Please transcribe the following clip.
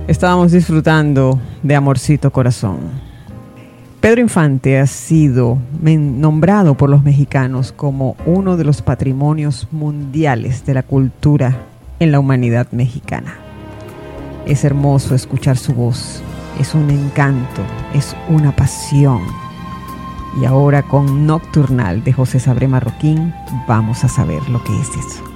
Estábamos disfrutando de Amorcito Corazón. Pedro Infante ha sido nombrado por los mexicanos como uno de los patrimonios mundiales de la cultura en la humanidad mexicana. Es hermoso escuchar su voz, es un encanto, es una pasión. Y ahora con Nocturnal de José Sabré Marroquín vamos a saber lo que es eso.